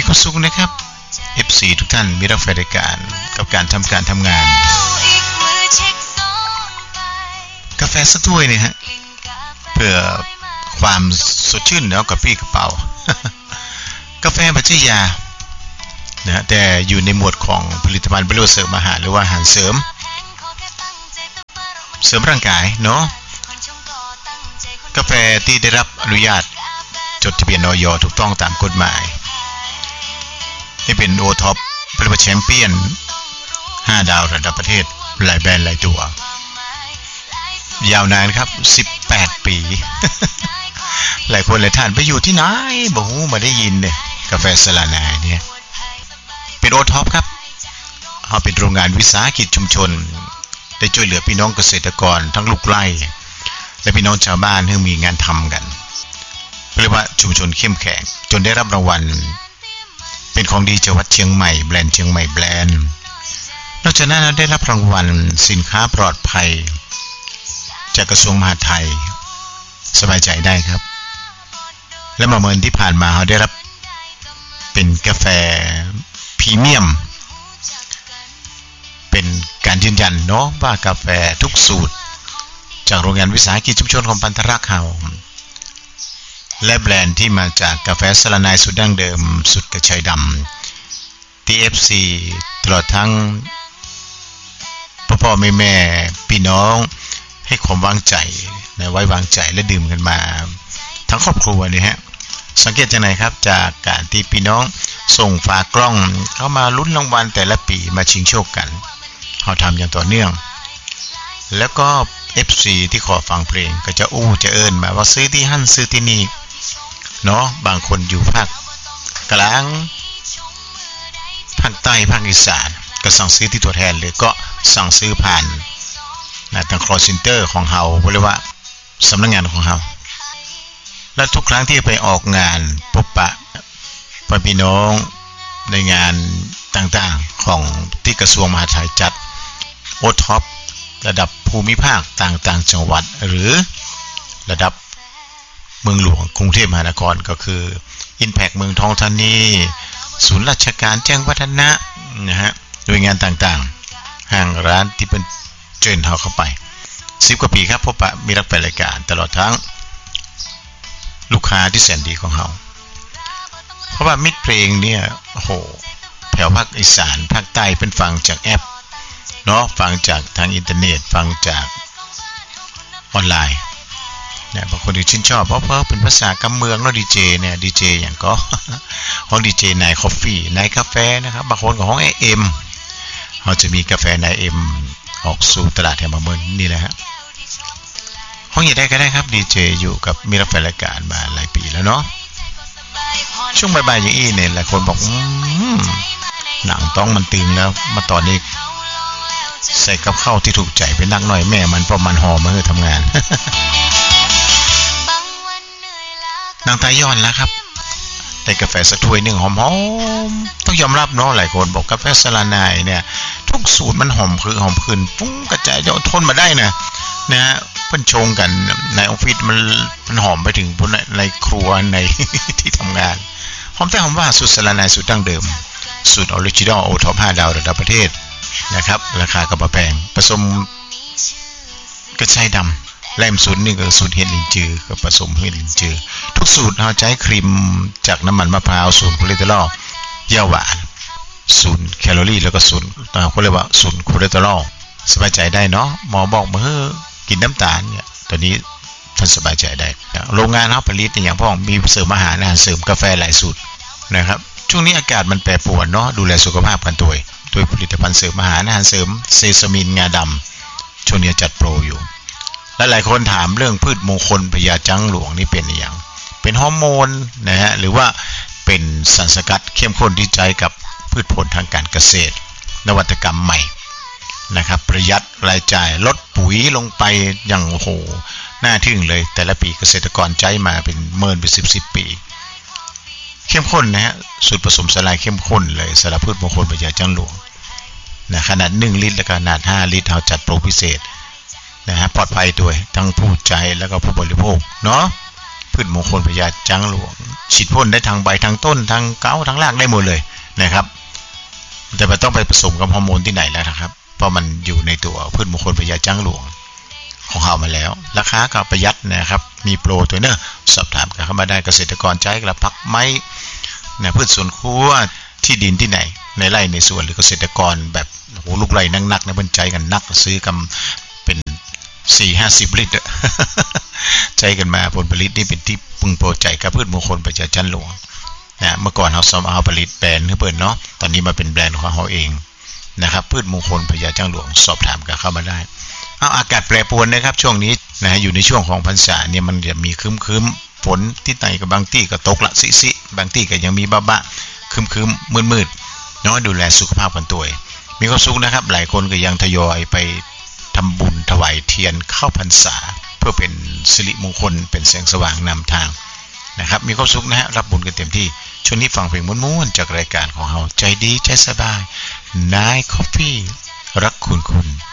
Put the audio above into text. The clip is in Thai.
ประสุขนะครับ FC ทุกท่านมีรับรายการกับการทำงานกาแฟสักถ้วยเนี่ยฮะเพื่อความสดชื่นแล้วกับพี่กระเป๋ากาแฟปัจจัยยานะแต่อยู่ในหมวดของผลิตภัณฑ์บริโภคเสริมอาหารหรือว่าอาหารเสริมร่างกายเนาะกาแฟที่ได้รับอนุญาตจดทะเบียนอย.ถูกต้องตามกฎหมายที่เป็นโอท็อปเป็นแชมเปี้ยน5 ดาวระดับประเทศหลายแบรนด์หลายตัวยาวนานครับ18 ปี หลายคนหลายท่านไปอยู่ที่ไหนบ่ฮู้มาได้ยินเนี่ยกาแฟสลานาเนี่ยเป็นโอท็อปครับเฮาเป็นโรงงานวิสาหกิจชุมชนได้ช่วยเหลือพี่น้องเกษตรกรทั้งลูกไร่และพี่น้องชาวบ้านที่มีงานทำกันเรียกว่าชุมชนเข้มแข็งจนได้รับรางวัลเป็นของดีจังหวัดเชียงใหม่แบรนด์เชียงใหม่แบรนด์นอกจากนั้นได้รับรางวัลสินค้าปลอดภัยจากกระทรวงมหาดไทยสบายใจได้ครับและเมื่อที่ผ่านมาเขาได้รับเป็นกาแฟพรีเมียมเป็นการยืนยันเนาะว่ากาแฟทุกสูตรจากโรงงานวิสาหกิจชุมชนของปันธรักษ์เฮาและแบรนด์ที่มาจากกาแฟสลานายสูตรดั้งเดิมสูตรกระชายดำ TFC ตลอดทั้งพ่อแม่พี่น้องให้ความวางใจไว้วางใจและดื่มกันมาทั้งครอบครัวเลยฮะสังเกตจากไหนครับจากการที่พี่น้องส่งฝากล้องเข้ามาลุ้นรางวัลแต่ละปีมาชิงโชคกันเราทำอย่างต่อเนื่องแล้วก็ FC ที่ขอฟังเพลงก็จะจะเอิ้นมาว่าซื้อที่หั่นซื้อที่นี่เนาะบางคนอยู่ภาคกลางภาคใต้ภาคอีสานก็สั่งซื้อที่ตัวแทนหรือก็สั่งซื้อผ่านทาง call center ของเฮาเรียกว่าสำนักงานของเฮาและทุกครั้งที่ไปออกงานพบปะพี่น้องในงานต่างๆของที่กระทรวงมหาดไทยจัดโอท็อประดับภูมิภาคต่างๆจังหวัดหรือระดับเมืองหลวงกรุงเทพมหานครก็คือ Impact เมืองทองธานีศูนย์ราชการแจ้งวัฒนะนะฮะโดยงานต่างๆห้างร้านที่เป็นเชิญเฮาเข้าไป10 กว่าปีครับพบปะมีรับไปรายการตลอดทั้งลูกค้าที่แสนดีของเฮาเพราะว่ามิตรเพลงเนี่ยโอ้โหแถวภาคอีสานภาคใต้เป็นฟังจากแอปเนาะฟังจากทางอินเทอร์เน็ตฟังจากออนไลน์เนี่ยบางคนที่ชื่นชอบเพราะเป็นภาษากำเมืองเนาะดีเจเนี่ยดีเจอย่างก็ห้องดีเจนายคอฟฟี่นายกาแฟนะครับบางคนก็ห้อง AM เขาจะมีกาแฟนาย M ออกสู่ตลาดแถวเมืองนี่แหละฮะห้องใหญ่ได้ก็ได้ครับดีเจอยู่กับมีรับรายการมาหลายปีแล้วเนาะช่วงบ่ายๆอย่างอี้เนี่ยหลายคนบอกหนังต้องมันตึงแล้วมาตอนนี้ใส่กับข้าวที่ถูกใจไปนักหน่อยแม่มันเพราะมันหอมมาเพื่อทำงาน นางตายย้อนแล้วครับได้กาแฟสักถ้วยนึงหอมๆต้องยอมรับเนาะหลายคนบอกกาแฟสลานายเนี่ยทุกสูตรมันหอมคือหอมขึ้นฟุ้งกระจายทนมาได้นะฮะเพิ่นชงกันในออฟฟิศมันหอมไปถึงในครัวใน ที่ทำงานหอมแต่หอมว่าสูตรสลานายสูตรดั้งเดิมสูตรออริจินัลโอท็อป5 ดาวระดับประเทศนะครับราคาก็บ่แพงผสมกระชายดำแลมสูตรนี่ก็สูตรเห็ดลินจือก็ผสมเห็ดลินจือทุกสูตรเราใช้ครีมจากน้ำมันมะพร้าวสูตรคอเลสเตอรอลเยื่อหวานสูตรแคลอรี่แล้วก็สูตรเขาเรียกว่าสูตรคอเลสเตอรอลสบายใจได้เนาะหมอบอกมากินน้ำตาลเนี่ยตอนนี้ท่านสบายใจได้โรงงานเขาผลิตอย่างพ่อมีเสริมอาหารเสริมกาแฟหลายสูตรนะครับช่วงนี้อากาศมันแปรปรวนเนาะดูแลสุขภาพกันด้วยผลิตภัณฑ์เสริมอาหารเสริมเซซามินงาดำช่วงนี้จัดโปรอยู่และหลายคนถามเรื่องพืชมงคลพญาจังหลวงนี่เป็นอย่างเป็นฮอร์โมนนะฮะหรือว่าเป็นสารสกัดเข้มข้นที่ใช้กับพืชผลทางการเกษตรนวัตกรรมใหม่นะครับประหยัดรายจ่ายลดปุ๋ยลงไปอย่างโอ้โหน่าทึ่งเลยแต่ละปีเกษตรกรใช้มาเป็นเมินเป็น10 ปีเข้มข้นนะฮะสูตรผสมสลายเข้มข้นเลยสารพืชมงคลพญาจังหลวงนะขนาด1 ลิตรและขนาด5 ลิตรเราจัดโปรพิเศษนะฮะปลอดภัยด้วยทั้งผู้ใจแล้วก็ผู้บริโภคเนาะผพืชมงคลพญาจังหลวงฉีดพ่นได้ทางใบทางต้นทางเก้าทางรากได้หมดเลยนะครับแต่ไม่ต้องไปผสมกับฮอร์โมนที่ไหนแล้วนะครับเพราะมันอยู่ในตัวพืชมงคลพญาจังหลวงของเขามาแล้วราคาก็ประหยัดนะครับมีโปรตัวเนอะสอบถามกันเข้ามาได้เกษตรกรใจกระพักไม้นะพืชสวนครัวที่ดินที่ไหนในไร่ในสวนหรือเกษตรกรแบบโหลูกไร่นักๆนะเพิ่นใจกันนักซื้อกันเป็น 4-50 ลิตร ใจกันมาผลผลิตนี่เป็นที่พึงพอใจกับพืชมงคลพญาจันหลวงนะเมื่อก่อนเราซ้อมเอาผลิตแบรนด์ให้เปิดเนาะตอนนี้มาเป็นแบรนด์ของเราเองนะครับพืชมงคลพญาจังหลวงสอบถามกันเข้ามาได้เอาอากาศแปรปรวนนะครับช่วงนี้นะอยู่ในช่วงของพรรษาเนี่ยมันจะมีครึ้มๆฝนที่ไหนกับบางที่ก็ตกละสิบางที่ก็ยังมีบ้าๆครึ้มๆมืดๆเนาะดูแลสุขภาพกันตัวมีความสุขนะครับหลายคนก็ยังทยอยไปทำบุญถวายเทียนเข้าพรรษาเพื่อเป็นสิริมงคลเป็นแสงสว่างนำทางนะครับมีความสุขนะฮะรับบุญกันเต็มที่ช่วงนี้ฟังเพลงม้วนๆจากรายการของเราใจดีใจสบายนายคอฟฟี่รักคุณ